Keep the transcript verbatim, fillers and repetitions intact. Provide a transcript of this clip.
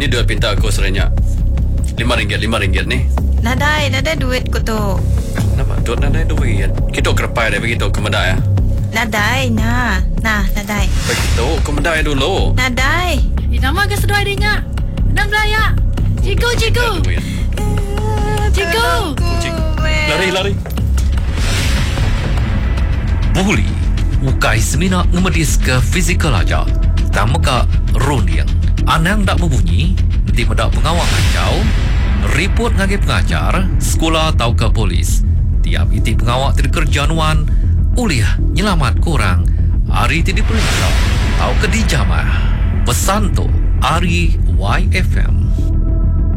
Ni duit pinta aku serenyak Lima ringgit, lima ringgit ni. Nadai, nadai duit ko to. Kenapa? Duit nadai duit. Kita kerepai dah begitu ke medai ya? Nadai, na. Nah, nadai. Begitu, ke medai dulu. Nadai. Eh, nama ke sedoi dia. Enam belaya. Cikgu, cikgu. Cikgu. Lari, lari. Muli, ukai semina ngemedis ke fizikal aja. Tamaka roniang. Anang tak berbunyi, nanti mendak pengawal kacau, report ngagi pengajar, sekolah atau ke polis. Tiap iti pengawal terkerjanuan, uliah nyelamat korang, hari ti diperiksa, atau ke dijamah. Pesan tu, Ari Y F M.